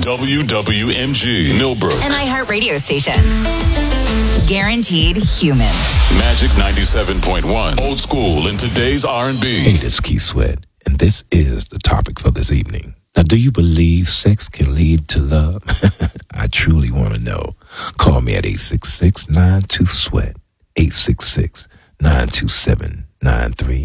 WWMG, Millbrook. An iHeartRadio station. Guaranteed human. Magic 97.1. Old school in today's R&B. Hey, this is Keith Sweat, and this is the topic for this evening. Now, do you believe sex can lead to love? I truly want to know. Call me at 866-92-SWEAT, 866-927-93